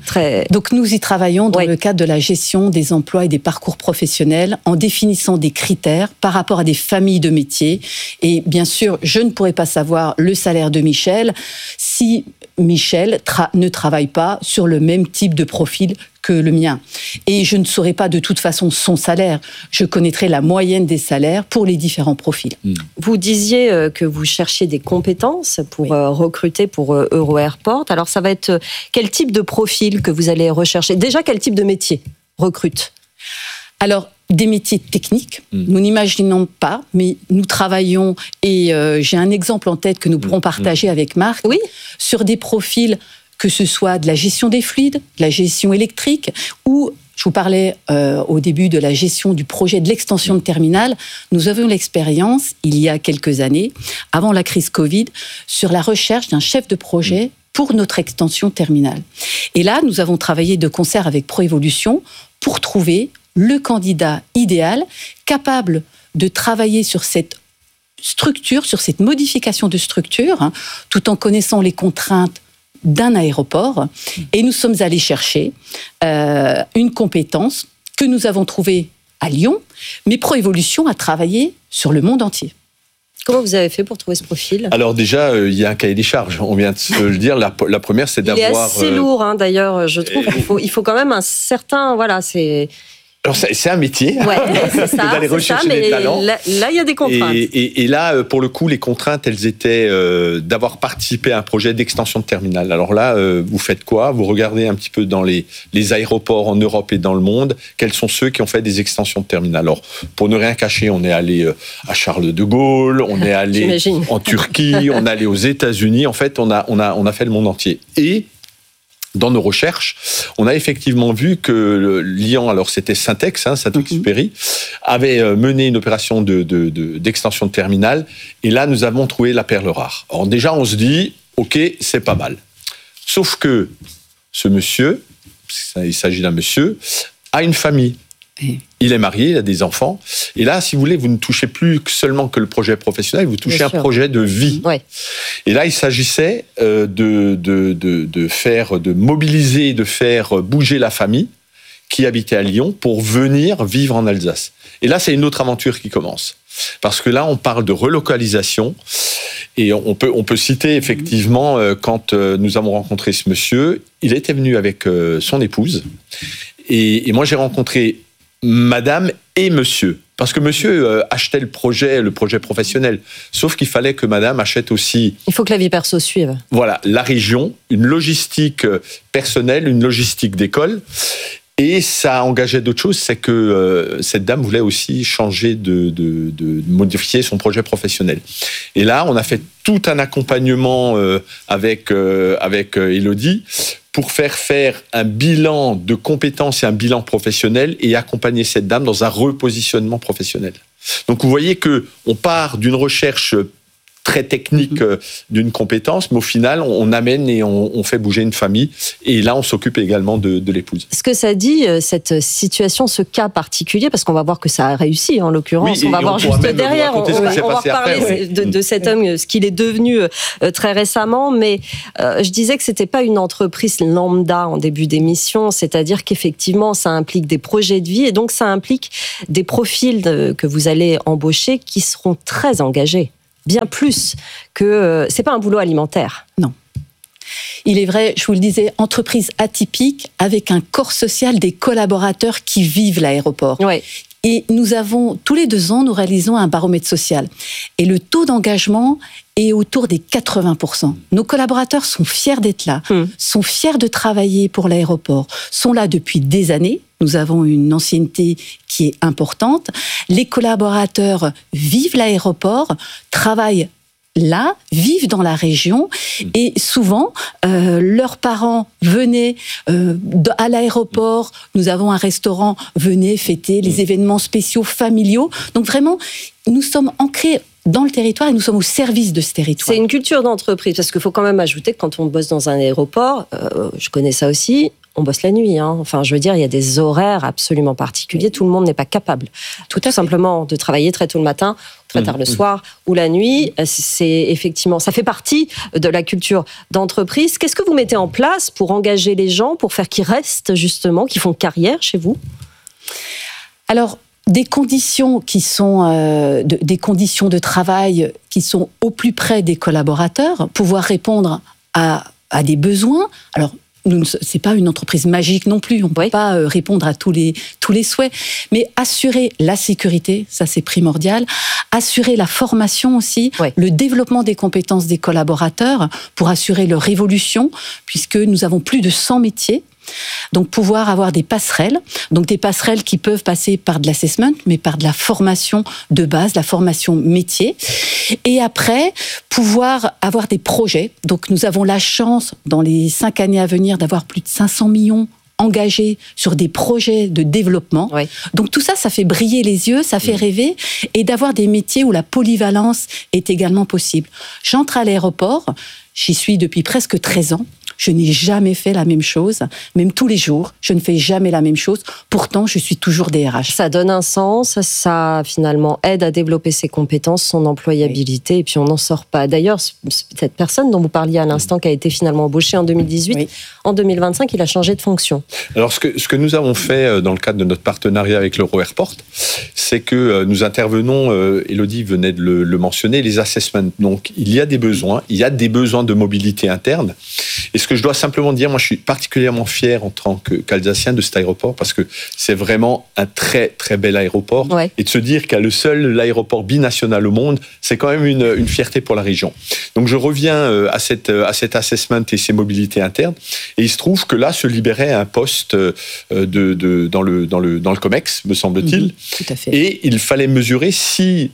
Donc nous y travaillons dans le cadre de la gestion des emplois et des parcours professionnels en définissant des critères par rapport à des familles de métiers. Et bien sûr, je ne pourrai pas savoir le salaire de Michel si Michel ne travaille pas sur le même type de profil que le mien. Et je ne saurai pas de toute façon son salaire. Je connaîtrai la moyenne des salaires pour les différents profils. Vous disiez que vous cherchiez des compétences pour recruter pour Euro Airport. Alors ça va être quel type de profil que vous allez rechercher? Déjà, quel type de métier recrute? Alors, des métiers techniques, nous n'imaginons pas, mais nous travaillons, et j'ai un exemple en tête que nous pourrons partager avec Marc, sur des profils, que ce soit de la gestion des fluides, de la gestion électrique, ou je vous parlais au début de la gestion du projet de l'extension de terminal. Nous avions l'expérience, il y a quelques années, avant la crise Covid, sur la recherche d'un chef de projet pour notre extension terminale. Et là, nous avons travaillé de concert avec Proévolution pour trouver le candidat idéal, capable de travailler sur cette structure, sur cette modification de structure, tout en connaissant les contraintes d'un aéroport. Et nous sommes allés chercher une compétence que nous avons trouvée à Lyon, mais Proévolution a travaillé sur le monde entier. Comment vous avez fait pour trouver ce profil? Alors déjà, il y a un cahier des charges, on vient de se le dire. La première, c'est d'avoir... Il est assez lourd, d'ailleurs, je trouve. Il faut quand même un certain... Voilà, c'est... Alors c'est un métier, c'est ça, d'aller rechercher des talents. Là, il y a des contraintes. Et là, pour le coup, les contraintes, elles étaient d'avoir participé à un projet d'extension de terminal. Alors là, vous faites quoi? Vous regardez un petit peu dans les aéroports en Europe et dans le monde, quels sont ceux qui ont fait des extensions de terminal. Alors, pour ne rien cacher, on est allé à Charles de Gaulle, on est allé en Turquie, on est allé aux États-Unis. En fait, on a fait le monde entier. Et dans nos recherches, on a effectivement vu que Lyon, alors c'était Syntex, Syntex-Péry, avait mené une opération d'extension de terminal, et là nous avons trouvé la perle rare. Alors déjà on se dit, ok, c'est pas mal. Sauf que ce monsieur, il s'agit d'un monsieur, a une famille. Il est marié, il a des enfants. Et là, si vous voulez, vous ne touchez plus seulement que le projet professionnel, vous touchez un projet de vie. Et là, il s'agissait de mobiliser, de faire bouger la famille qui habitait à Lyon pour venir vivre en Alsace. Et là, c'est une autre aventure qui commence. Parce que là, on parle de relocalisation. Et on peut citer effectivement, quand nous avons rencontré ce monsieur, il était venu avec son épouse. Et moi, j'ai rencontré madame et monsieur. Parce que monsieur achetait le projet professionnel. Sauf qu'il fallait que madame achète aussi... Il faut que la vie perso suive. Voilà, la région, une logistique personnelle, une logistique d'école. Et ça engageait d'autres choses, c'est que cette dame voulait aussi changer de modifier son projet professionnel. Et là, on a fait tout un accompagnement avec Élodie pour faire un bilan de compétences et un bilan professionnel et accompagner cette dame dans un repositionnement professionnel. Donc vous voyez qu'on part d'une recherche très technique d'une compétence, mais au final, on amène et on fait bouger une famille. Et là, on s'occupe également de l'épouse. Ce que ça dit, cette situation, ce cas particulier, parce qu'on va voir que ça a réussi, en l'occurrence, on va voir juste derrière, on va reparler de cet homme, ce qu'il est devenu très récemment, mais je disais que c'était pas une entreprise lambda en début d'émission, c'est-à-dire qu'effectivement, ça implique des projets de vie, et donc ça implique des profils que vous allez embaucher qui seront très engagés. Bien plus que... c'est pas un boulot alimentaire. Non. Il est vrai, je vous le disais, entreprise atypique avec un corps social des collaborateurs qui vivent l'aéroport. Ouais. Et nous avons, tous les 2 ans, nous réalisons un baromètre social. Et le taux d'engagement est autour des 80%. Nos collaborateurs sont fiers d'être là, sont fiers de travailler pour l'aéroport, sont là depuis des années. Nous avons une ancienneté qui est importante. Les collaborateurs vivent l'aéroport, travaillent là, vivent dans la région, et souvent, leurs parents venaient à l'aéroport, nous avons un restaurant, venaient fêter les événements spéciaux familiaux. Donc vraiment, nous sommes ancrés dans le territoire et nous sommes au service de ce territoire. C'est une culture d'entreprise, parce qu'il faut quand même ajouter que quand on bosse dans un aéroport, je connais ça aussi, on bosse la nuit. Enfin, je veux dire, il y a des horaires absolument particuliers. Tout le monde n'est pas capable, tout simplement, de travailler très tôt le matin, très tard le soir ou la nuit. C'est effectivement, ça fait partie de la culture d'entreprise. Qu'est-ce que vous mettez en place pour engager les gens, pour faire qu'ils restent justement, qu'ils font carrière chez vous ? Alors, des conditions qui sont des conditions de travail qui sont au plus près des collaborateurs, pouvoir répondre à des besoins. Alors, c'est pas une entreprise magique non plus, on ne peut pas répondre à tous les souhaits, mais assurer la sécurité, ça c'est primordial, assurer la formation aussi, le développement des compétences des collaborateurs pour assurer leur évolution, puisque nous avons plus de 100 métiers. Donc pouvoir avoir des passerelles, donc des passerelles qui peuvent passer par de l'assessment, mais par de la formation de base, la formation métier. Et après, pouvoir avoir des projets. Donc nous avons la chance, dans les 5 années à venir, d'avoir plus de 500 millions engagés sur des projets de développement. Donc tout ça, ça fait briller les yeux, ça fait rêver, et d'avoir des métiers où la polyvalence est également possible. J'entre à l'aéroport, j'y suis depuis presque 13 ans. Je n'ai jamais fait la même chose, même tous les jours, je ne fais jamais la même chose. Pourtant, je suis toujours DRH. Ça donne un sens, ça finalement aide à développer ses compétences, son employabilité, et puis on n'en sort pas. D'ailleurs, cette personne dont vous parliez à l'instant, qui a été finalement embauchée en 2018, en 2025, il a changé de fonction. Alors, ce que nous avons fait dans le cadre de notre partenariat avec l'Euro-Airport, c'est que nous intervenons, Élodie venait de le mentionner, les assessments. Donc, il y a des besoins de mobilité interne. Et ce que je dois simplement dire, moi je suis particulièrement fier en tant qu'Alsacien de cet aéroport, parce que c'est vraiment un très très bel aéroport. Et de se dire qu'il y a le seul aéroport binational au monde, c'est quand même une fierté pour la région. Donc je reviens à cet assessment et ces mobilités internes, et il se trouve que là se libérait un poste dans le COMEX, me semble-t-il. Tout à fait. Et il fallait mesurer si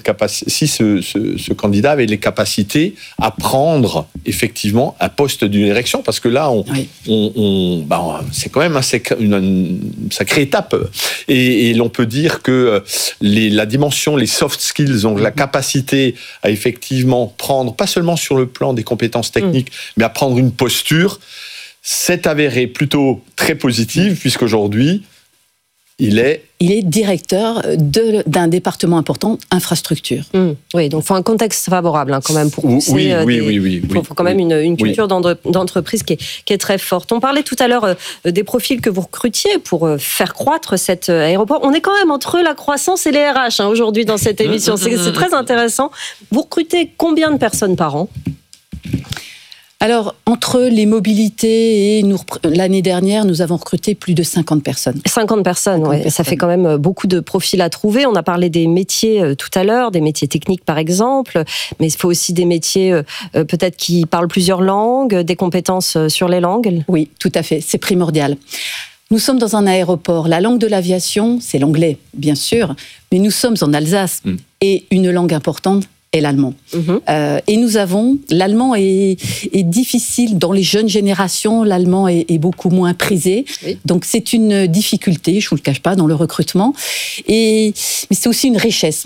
ce candidat avait les capacités à prendre effectivement un poste d'une direction, parce que là, c'est quand même une sacrée étape. Et l'on peut dire que la dimension, les soft skills, ont la capacité à effectivement prendre, pas seulement sur le plan des compétences techniques, mais à prendre une posture, s'est avéré plutôt très positive, puisqu'aujourd'hui, il est directeur d'un département important, infrastructure. Oui, donc il faut un contexte favorable quand même pour pousser. Oui. Il faut quand même une culture d'entreprise qui est très forte. On parlait tout à l'heure des profils que vous recrutiez pour faire croître cet aéroport. On est quand même entre la croissance et les RH aujourd'hui dans cette émission. C'est très intéressant. Vous recrutez combien de personnes par an ? Alors, entre les mobilités et l'année dernière, nous avons recruté plus de 50 personnes. 50 personnes, ouais. Ça fait quand même beaucoup de profils à trouver. On a parlé des métiers tout à l'heure, des métiers techniques par exemple, mais il faut aussi des métiers peut-être qui parlent plusieurs langues, des compétences sur les langues. Oui, tout à fait, c'est primordial. Nous sommes dans un aéroport. La langue de l'aviation, c'est l'anglais, bien sûr, mais nous sommes en Alsace et une langue importante est l'allemand. Et nous avons... L'allemand est difficile. Dans les jeunes générations, l'allemand est beaucoup moins prisé. Oui. Donc, c'est une difficulté, je ne vous le cache pas, dans le recrutement. Mais c'est aussi une richesse.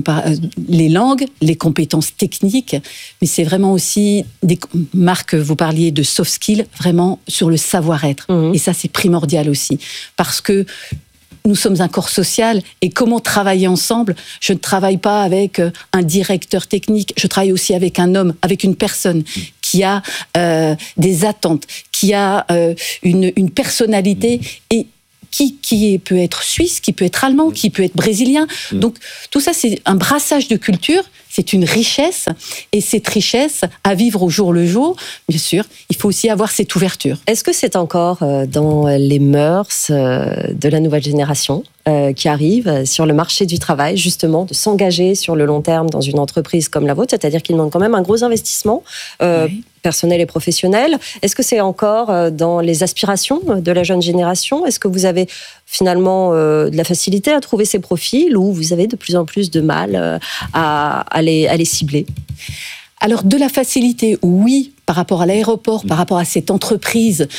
Les langues, les compétences techniques, mais c'est vraiment aussi... Marc, vous parliez de soft skills, vraiment sur le savoir-être. Et ça, c'est primordial aussi. Parce que nous sommes un corps social et comment travailler ensemble. Je ne travaille pas avec un directeur technique, je travaille aussi avec un homme, avec une personne qui a des attentes, qui a une personnalité et qui peut être suisse, qui peut être allemand, qui peut être brésilien. Donc tout ça, c'est un brassage de culture, c'est une richesse, et cette richesse, à vivre au jour le jour, bien sûr, il faut aussi avoir cette ouverture. Est-ce que c'est encore dans les mœurs de la nouvelle génération qui arrive sur le marché du travail, justement, de s'engager sur le long terme dans une entreprise comme la vôtre, c'est-à-dire qu'il demande quand même un gros investissement personnel et professionnel. Est-ce que c'est encore dans les aspirations de la jeune génération ? Est-ce que vous avez finalement de la facilité à trouver ces profils ou vous avez de plus en plus de mal à les cibler ? Alors, de la facilité, oui, par rapport à l'aéroport, par rapport à cette entreprise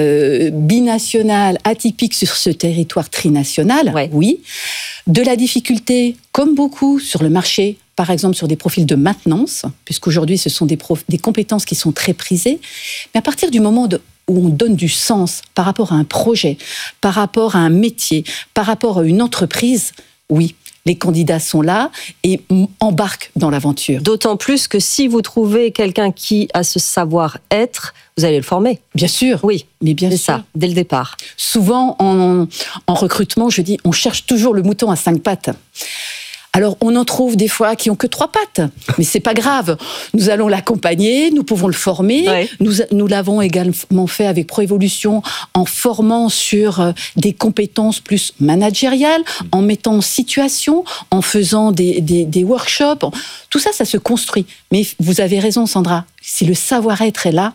binationale, atypique sur ce territoire trinational, oui. De la difficulté, comme beaucoup, sur le marché, par exemple sur des profils de maintenance, puisqu'aujourd'hui, ce sont des compétences qui sont très prisées. Mais à partir du moment où on donne du sens par rapport à un projet, par rapport à un métier, par rapport à une entreprise, oui, les candidats sont là et embarquent dans l'aventure. D'autant plus que si vous trouvez quelqu'un qui a ce savoir-être, vous allez le former. Bien sûr. Oui, mais bien sûr. C'est ça, dès le départ. Souvent, en recrutement, je dis, on cherche toujours le mouton à 5 pattes. Alors, on en trouve des fois qui ont que 3 pattes, mais c'est pas grave. Nous allons l'accompagner, nous pouvons le former. Ouais. Nous l'avons également fait avec Proévolution en formant sur des compétences plus managériales, en mettant en situation, en faisant des workshops. Tout ça, ça se construit. Mais vous avez raison, Sandra. Si le savoir-être est là,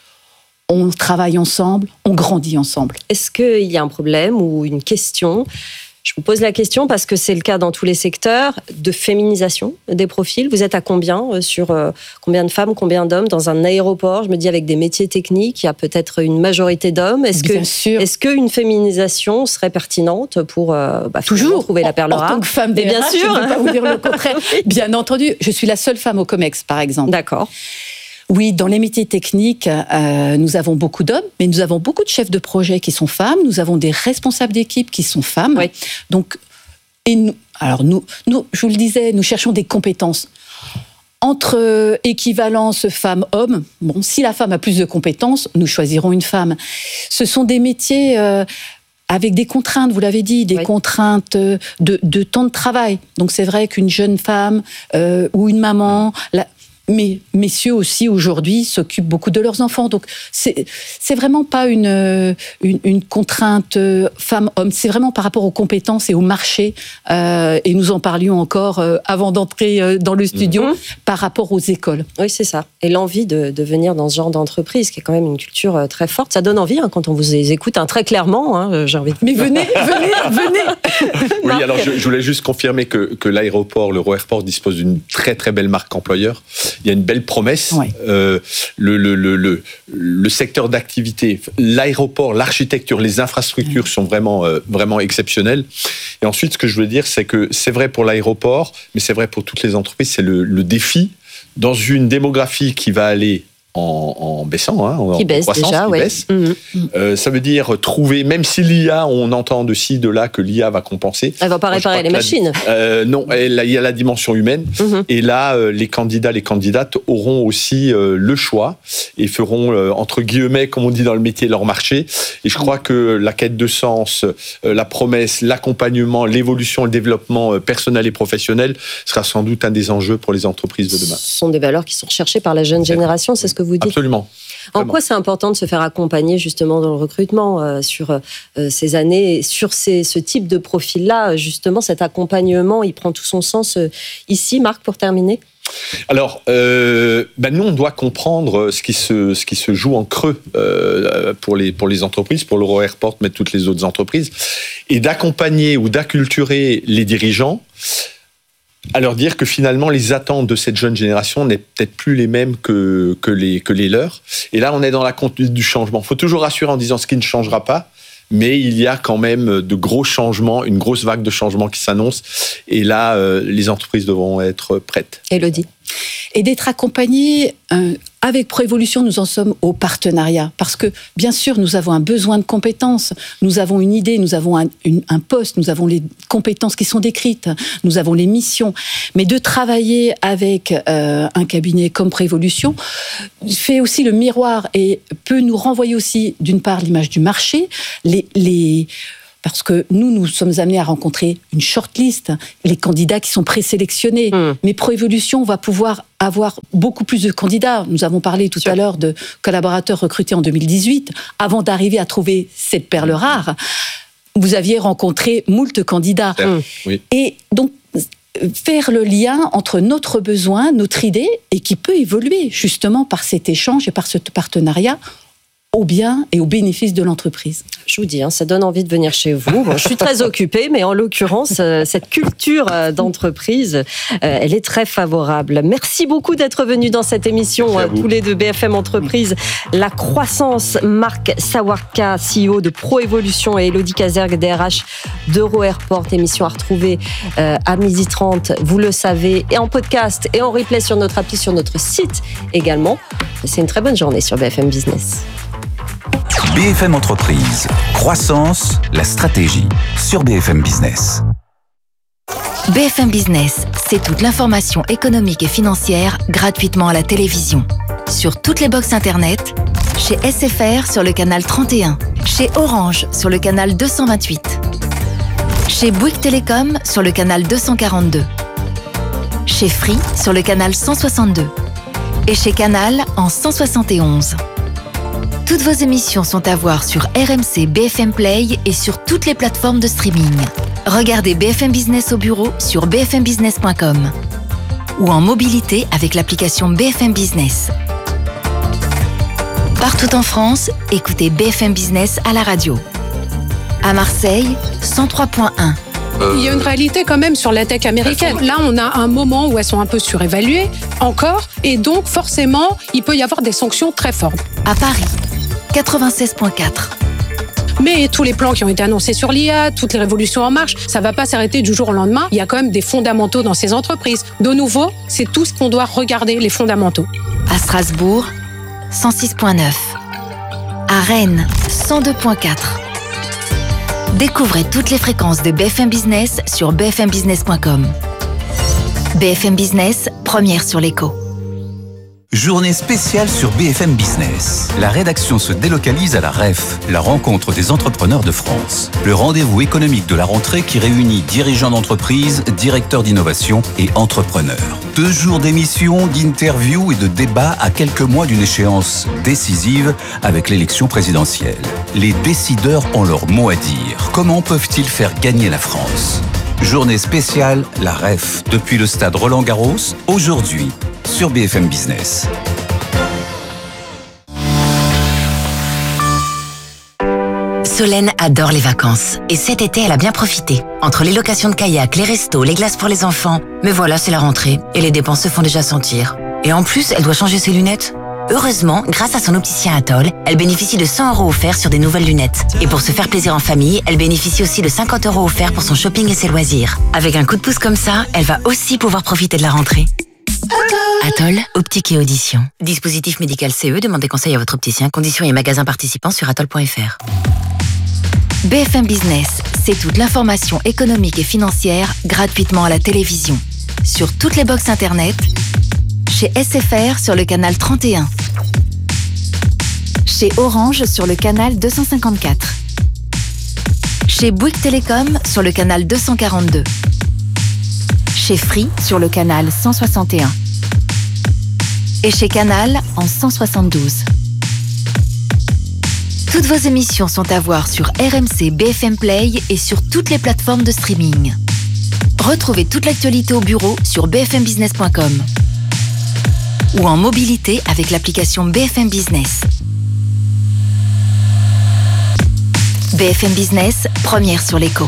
on travaille ensemble, on grandit ensemble. Est-ce qu'il y a un problème ou une question ? Je vous pose la question parce que c'est le cas dans tous les secteurs de féminisation des profils. Vous êtes à combien sur combien de femmes, combien d'hommes dans un aéroport ? Je me dis avec des métiers techniques, il y a peut-être une majorité d'hommes. Est-ce qu'une féminisation serait pertinente pour toujours trouver la perle rare ? En tant que femme des bien RH, sûr, je ne peux pas vous dire le contraire. Bien entendu, je suis la seule femme au COMEX, par exemple. D'accord. Oui, dans les métiers techniques, nous avons beaucoup d'hommes, mais nous avons beaucoup de chefs de projet qui sont femmes. Nous avons des responsables d'équipe qui sont femmes. Oui. Donc, nous, je vous le disais, nous cherchons des compétences. Entre équivalence femme-homme, bon, si la femme a plus de compétences, nous choisirons une femme. Ce sont des métiers avec des contraintes, vous l'avez dit, des contraintes de temps de travail. Donc, c'est vrai qu'une jeune femme ou une maman... Mais messieurs aussi, aujourd'hui, s'occupent beaucoup de leurs enfants. Donc, c'est vraiment pas une contrainte femme-homme. C'est vraiment par rapport aux compétences et au marché. Et nous en parlions encore avant d'entrer dans le studio, par rapport aux écoles. Oui, c'est ça. Et l'envie de venir dans ce genre d'entreprise, qui est quand même une culture très forte. Ça donne envie, quand on vous écoute, très clairement. J'ai envie de... Mais venez. Oui, alors je voulais juste confirmer que l'aéroport, l'Euro-Airport, dispose d'une très très belle marque employeur. Il y a une belle promesse. Ouais. Le secteur d'activité, l'aéroport, l'architecture, les infrastructures sont vraiment exceptionnelles. Et ensuite, ce que je veux dire, c'est que c'est vrai pour l'aéroport, mais c'est vrai pour toutes les entreprises, c'est le défi dans une démographie qui va aller en baissant, qui baisse croissance, déjà, qui baisse. Ça veut dire trouver, même si l'IA, on entend de ci, de là que l'IA va compenser. Elle va pas réparer les machines. Non, il y a la dimension humaine. Et là, les candidats, les candidates auront aussi le choix et feront, entre guillemets, comme on dit dans le métier, leur marché. Et je crois que la quête de sens, la promesse, l'accompagnement, l'évolution, le développement personnel et professionnel sera sans doute un des enjeux pour les entreprises de demain. Ce sont des valeurs qui sont recherchées par la jeune génération, c'est ce que vous dites. Absolument. En quoi c'est important de se faire accompagner justement dans le recrutement sur ces années, sur ce type de profil-là, justement cet accompagnement, il prend tout son sens ici. Marc, pour terminer. Alors, nous, on doit comprendre ce qui se joue en creux pour les entreprises, pour l'Euro Airport, mais toutes les autres entreprises, et d'accompagner ou d'acculturer les dirigeants à leur dire que finalement les attentes de cette jeune génération n'est peut-être plus les mêmes que les leurs. Et là, on est dans la conduite du changement. Il faut toujours rassurer en disant ce qui ne changera pas, mais il y a quand même de gros changements, une grosse vague de changements qui s'annonce. Et là, les entreprises devront être prêtes. Élodie. Et d'être accompagnés avec Proévolution, nous en sommes au partenariat. Parce que, bien sûr, nous avons un besoin de compétences, nous avons une idée, nous avons un poste, nous avons les compétences qui sont décrites, nous avons les missions. Mais de travailler avec un cabinet comme Proévolution fait aussi le miroir et peut nous renvoyer aussi, d'une part, l'image du marché, parce que nous sommes amenés à rencontrer une shortlist, les candidats qui sont présélectionnés. Mais Proévolution va pouvoir avoir beaucoup plus de candidats. Nous avons parlé tout à l'heure de collaborateurs recrutés en 2018. Avant d'arriver à trouver cette perle rare, vous aviez rencontré moult candidats. Oui. Et donc, faire le lien entre notre besoin, notre idée, et qui peut évoluer justement par cet échange et par ce partenariat, au bien et au bénéfice de l'entreprise. Je vous dis, ça donne envie de venir chez vous. Bon, je suis très occupée, mais en l'occurrence, cette culture d'entreprise, elle est très favorable. Merci beaucoup d'être venus dans cette émission, tous les deux, BFM Entreprise. La croissance, Marc Sawarka, CEO de Proévolution, et Élodie Casergue, DRH d'Euro Airport. Émission à retrouver à 12h30, vous le savez, et en podcast et en replay sur notre appli, sur notre site également. C'est une très bonne journée sur BFM Business. BFM Entreprise, croissance, la stratégie sur BFM Business. BFM Business, c'est toute l'information économique et financière gratuitement à la télévision. Sur toutes les box internet, chez SFR sur le canal 31, chez Orange sur le canal 228, chez Bouygues Télécom sur le canal 242, chez Free sur le canal 162 et chez Canal en 171. Toutes vos émissions sont à voir sur RMC, BFM Play et sur toutes les plateformes de streaming. Regardez BFM Business au bureau sur bfmbusiness.com ou en mobilité avec l'application BFM Business. Partout en France, écoutez BFM Business à la radio. À Marseille, 103.1. Il y a une réalité quand même sur la tech américaine. Là, on a un moment où elles sont un peu surévaluées, encore, et donc forcément, il peut y avoir des sanctions très fortes. À Paris, 96.4. Mais tous les plans qui ont été annoncés sur l'IA, toutes les révolutions en marche, ça ne va pas s'arrêter du jour au lendemain. Il y a quand même des fondamentaux dans ces entreprises. De nouveau, c'est tout ce qu'on doit regarder, les fondamentaux. À Strasbourg, 106.9. À Rennes, 102.4. Découvrez toutes les fréquences de BFM Business sur bfmbusiness.com. BFM Business, première sur l'écho. Journée spéciale sur BFM Business. La rédaction se délocalise à la REF, la rencontre des entrepreneurs de France. Le rendez-vous économique de la rentrée qui réunit dirigeants d'entreprise, directeurs d'innovation et entrepreneurs. 2 jours d'émissions, d'interviews et de débats à quelques mois d'une échéance décisive avec l'élection présidentielle. Les décideurs ont leur mot à dire. Comment peuvent-ils faire gagner la France ? Journée spéciale, la REF, depuis le stade Roland-Garros, aujourd'hui, sur BFM Business. Solène adore les vacances. Et cet été, elle a bien profité. Entre les locations de kayak, les restos, les glaces pour les enfants. Mais voilà, c'est la rentrée. Et les dépenses se font déjà sentir. Et en plus, elle doit changer ses lunettes. Heureusement, grâce à son opticien Atoll, elle bénéficie de 100 € offerts sur des nouvelles lunettes. Et pour se faire plaisir en famille, elle bénéficie aussi de 50 € offerts pour son shopping et ses loisirs. Avec un coup de pouce comme ça, elle va aussi pouvoir profiter de la rentrée. Atoll, optique et audition. Dispositif médical CE, demandez conseil à votre opticien. Conditions et magasins participants sur atoll.fr. BFM Business, c'est toute l'information économique et financière gratuitement à la télévision. Sur toutes les box internet, chez SFR sur le canal 31, chez Orange sur le canal 254, chez Bouygues Télécom sur le canal 242, chez Free sur le canal 161 et chez Canal en 172. Toutes vos émissions sont à voir sur RMC BFM Play et sur toutes les plateformes de streaming. Retrouvez toute l'actualité au bureau sur bfmbusiness.com ou en mobilité avec l'application BFM Business. BFM Business, première sur l'écho.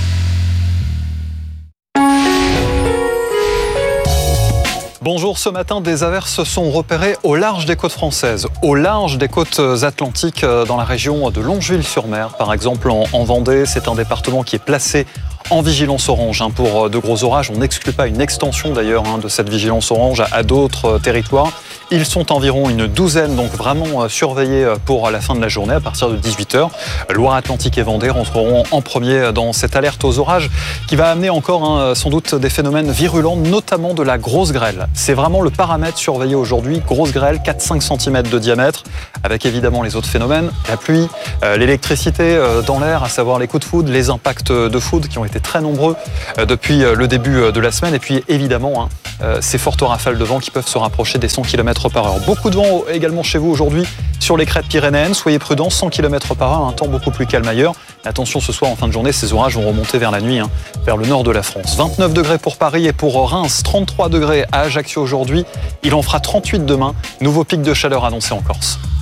Bonjour, ce matin, des averses sont repérées au large des côtes françaises, au large des côtes atlantiques dans la région de Longeville-sur-Mer. Par exemple, en Vendée, c'est un département qui est placé en vigilance orange pour de gros orages. On n'exclut pas une extension d'ailleurs de cette vigilance orange à d'autres territoires. Ils sont environ une douzaine, donc vraiment surveillés pour la fin de la journée à partir de 18h. Loire-Atlantique et Vendée rentreront en premier dans cette alerte aux orages qui va amener encore sans doute des phénomènes virulents, notamment de la grosse grêle. C'est vraiment le paramètre surveillé aujourd'hui. Grosse grêle, 4-5 cm de diamètre, avec évidemment les autres phénomènes, la pluie, l'électricité dans l'air, à savoir les coups de foudre, les impacts de foudre qui ont été très nombreux depuis le début de la semaine. Et puis évidemment, ces fortes rafales de vent qui peuvent se rapprocher des 100 km/h. Beaucoup de vent également chez vous aujourd'hui sur les crêtes pyrénéennes. Soyez prudents, 100 km/h, un temps beaucoup plus calme ailleurs. Attention, ce soir en fin de journée, ces orages vont remonter vers la nuit, vers le nord de la France. 29 degrés pour Paris et pour Reims, 33 degrés à Ajaccio aujourd'hui. Il en fera 38 demain. Nouveau pic de chaleur annoncé en Corse.